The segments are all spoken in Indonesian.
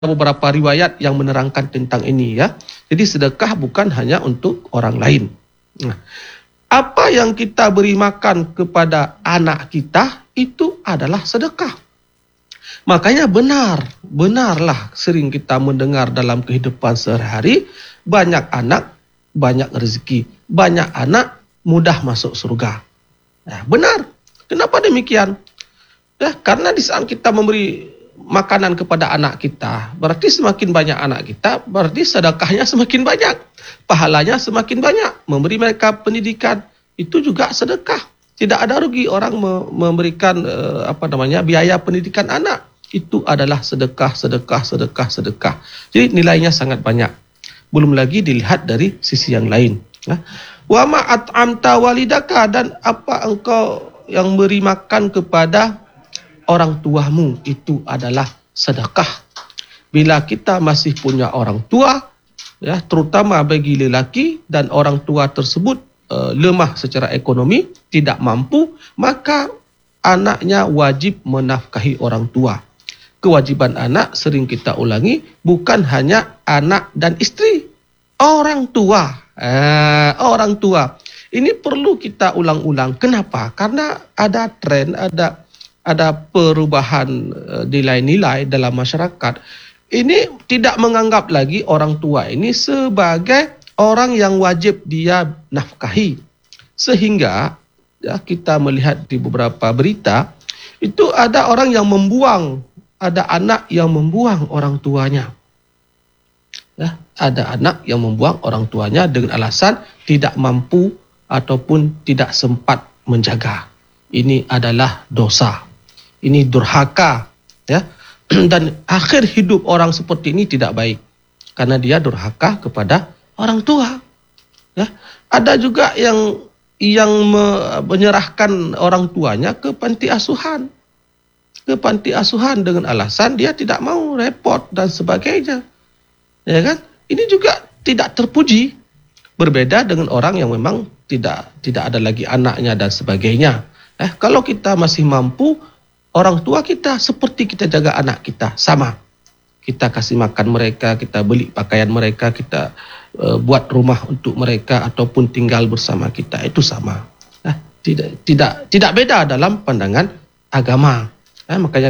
beberapa riwayat yang menerangkan tentang ini ya. Jadi sedekah bukan hanya untuk orang lain. Nah, apa yang kita beri makan kepada anak kita itu adalah sedekah. Makanya benarlah sering kita mendengar dalam kehidupan sehari-hari, banyak anak, banyak rezeki, banyak anak, mudah masuk surga. Nah, benar. Kenapa demikian? Ya, karena di saat kita memberi makanan kepada anak kita, berarti semakin banyak anak kita, berarti sedekahnya semakin banyak, pahalanya semakin banyak. Memberi mereka pendidikan itu juga sedekah. Tidak ada rugi orang memberikan biaya pendidikan anak. Itu adalah sedekah. Jadi nilainya sangat banyak. Belum lagi dilihat dari sisi yang lain. Wa ma at'amta walidaka, dan apa engkau yang beri makan kepada orang tuamu itu adalah sedekah. Bila kita masih punya orang tua, ya, terutama bagi lelaki, dan orang tua tersebut lemah secara ekonomi, tidak mampu, maka anaknya wajib menafkahi orang tua. Kewajiban anak sering kita ulangi, bukan hanya anak dan istri, orang tua. Orang tua. Ini perlu kita ulang-ulang. Kenapa? Karena ada tren, ada perubahan nilai-nilai dalam masyarakat. Ini tidak menganggap lagi orang tua ini sebagai orang yang wajib dia nafkahi. Sehingga ya, kita melihat di beberapa berita, itu ada orang yang membuang, ada anak yang membuang orang tuanya. Ya, ada anak yang membuang orang tuanya dengan alasan tidak mampu ataupun tidak sempat menjaga. Ini adalah dosa. Ini durhaka, ya. Dan akhir hidup orang seperti ini tidak baik karena dia durhaka kepada orang tua. Ya. Ada juga yang menyerahkan orang tuanya ke panti asuhan. Ke panti asuhan dengan alasan dia tidak mau repot dan sebagainya. Ya kan? Ini juga tidak terpuji. Berbeda dengan orang yang memang tidak ada lagi anaknya dan sebagainya. Kalau kita masih mampu, orang tua kita seperti kita jaga anak kita, sama. Kita kasih makan mereka, kita beli pakaian mereka, kita buat rumah untuk mereka ataupun tinggal bersama kita, itu sama. Tidak beda dalam pandangan agama. Makanya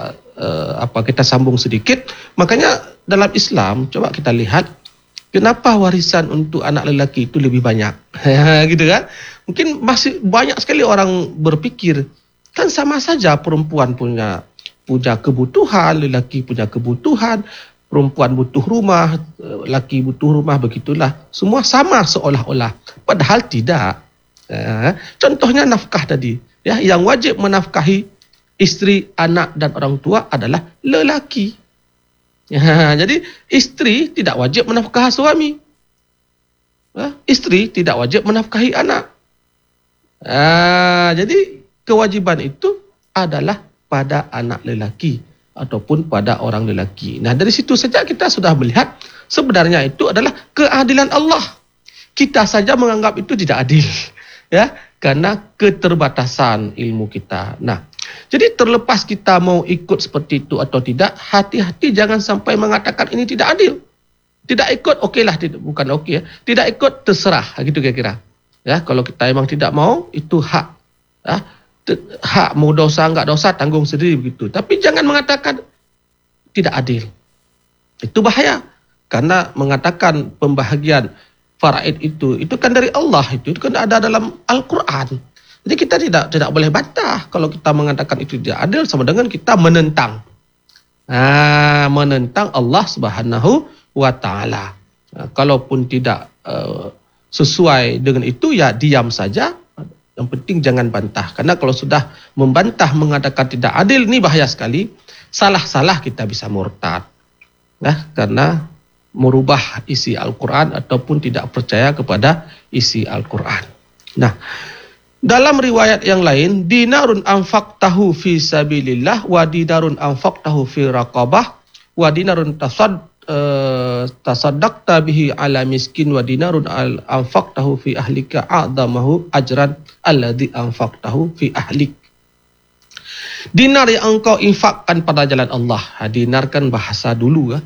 kita sambung sedikit. Makanya dalam Islam, coba kita lihat kenapa warisan untuk anak lelaki itu lebih banyak. Gitu kan? Mungkin masih banyak sekali orang berpikir, kan sama saja perempuan punya kebutuhan, lelaki punya kebutuhan, perempuan butuh rumah, lelaki butuh rumah, begitulah. Semua sama seolah-olah. Padahal tidak. Contohnya nafkah tadi. Ya, yang wajib menafkahi istri, anak, dan orang tua adalah lelaki. Ya, jadi istri tidak wajib menafkahi suami. Istri tidak wajib menafkahi anak. Jadi kewajiban itu adalah pada anak lelaki ataupun pada orang lelaki. Nah, dari situ saja kita sudah melihat sebenarnya itu adalah keadilan Allah. Kita saja menganggap itu tidak adil, ya, karena keterbatasan ilmu kita. Nah, jadi terlepas kita mau ikut seperti itu atau tidak, hati-hati jangan sampai mengatakan ini tidak adil. Tidak ikut, okeylah, bukan okey ya. Tidak ikut, terserah, gitu kira-kira. Ya, kalau kita memang tidak mau, itu hak. Ya, hak mau dosa enggak dosa tanggung sendiri begitu. Tapi jangan mengatakan tidak adil. Itu bahaya. Karena mengatakan pembahagian faraid itu kan dari Allah, itu kan ada dalam Al-Qur'an. Jadi kita tidak boleh bantah kalau kita mengatakan itu tidak adil, sama dengan kita menentang. Menentang Allah Subhanahu wa taala. Kalaupun tidak sesuai dengan itu, ya diam saja. Yang penting jangan bantah. Karena kalau sudah membantah, mengatakan tidak adil, ini bahaya sekali. Salah-salah kita bisa murtad. Karena merubah isi Al-Quran ataupun tidak percaya kepada isi Al-Quran. Nah, dalam riwayat yang lain, dinarun anfaqtahu fi sabilillah wa dinarun anfaqtahu fi raqabah wa dinarun tasaddaqta bihi ala miskin wa dinarun anfaqtahu fi ahlika a'damahu ajran alladhi anfaqtahu fi ahlik. Dinar yang engkau infakkan pada jalan Allah. Dinar kan bahasa dulu.